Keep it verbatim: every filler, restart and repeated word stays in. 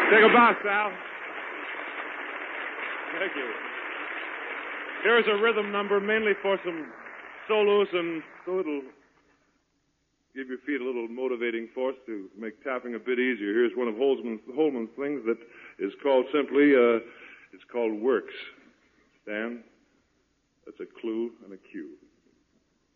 Take a bow, Sal. Thank you. Here's a rhythm number mainly for some solos and so it'll give your feet a little motivating force to make tapping a bit easier. Here's one of Holman's, Holman's things that is called simply, uh, it's called Works. Stan, that's a clue and a cue.